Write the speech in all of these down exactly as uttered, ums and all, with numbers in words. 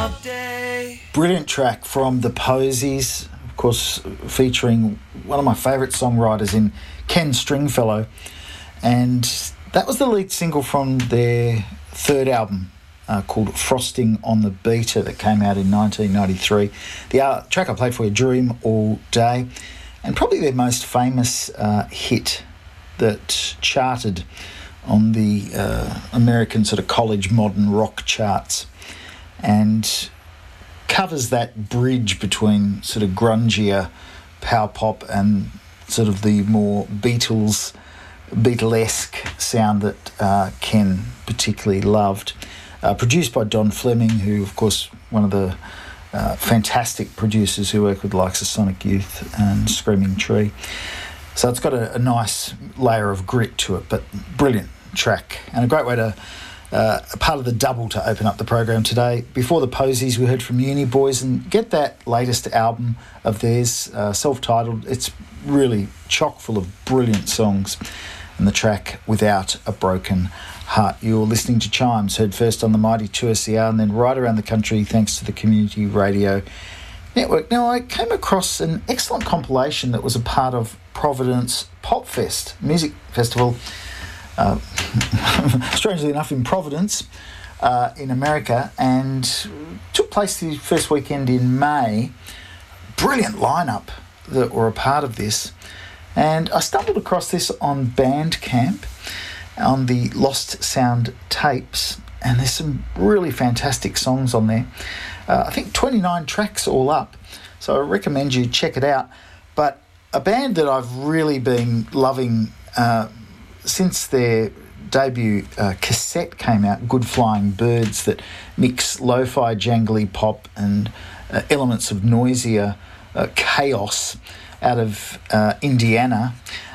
Brilliant track from the Posies, of course, featuring one of my favourite songwriters in Ken Stringfellow, and that was the lead single from their third album uh, called Frosting on the Beater that came out in nineteen ninety-three. The uh, track I played for you, Dream All Day, and probably their most famous uh, hit that charted on the uh, American sort of college modern rock charts, and covers that bridge between sort of grungier power pop and sort of the more Beatles, Beatlesque sound that uh, Ken particularly loved. Uh, produced by Don Fleming, who, of course, one of the uh, fantastic producers who work with the likes of Sonic Youth and Screaming Tree. So it's got a, a nice layer of grit to it, but brilliant track and a great way to Uh, a part of the double to open up the program today. Before the Posies, we heard from Uni Boys, and get that latest album of theirs, uh, self-titled. It's really chock full of brilliant songs, and the track Without a Broken Heart. You're listening to Chimes, heard first on the mighty two S E R and then right around the country thanks to the Community Radio Network. Now, I came across an excellent compilation that was a part of Providence Pop Fest music festival, Uh, strangely enough in Providence uh, in America, and took place the first weekend in May. Brilliant lineup that were a part of this, and I stumbled across this on Bandcamp on the Lost Sound tapes, and there's some really fantastic songs on there. uh, I think twenty-nine tracks all up, so I recommend you check it out. But a band that I've really been loving uh, since their debut uh, cassette came out, Good Flying Birds, that mix lo-fi jangly pop and uh, elements of noisier uh, chaos out of uh, Indiana.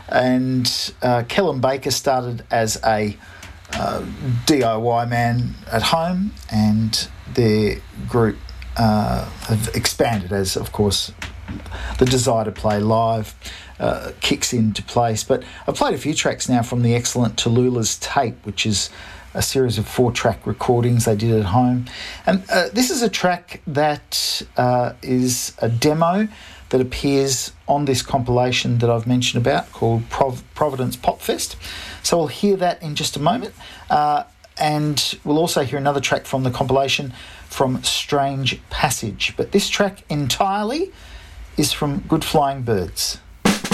And uh, Kellen Baker started as a uh, D I Y man at home, and their group uh, have expanded as, of course, the desire to play live uh, kicks into place. But I've played a few tracks now from the excellent Tallulah's Tape, which is a series of four-track recordings they did at home. And uh, this is a track that uh, is a demo that appears on this compilation that I've mentioned about called Prov- Providence Pop Fest. So we'll hear that in just a moment. Uh, and we'll also hear another track from the compilation from Strange Passage. But this track entirely is from Good Flying Birds.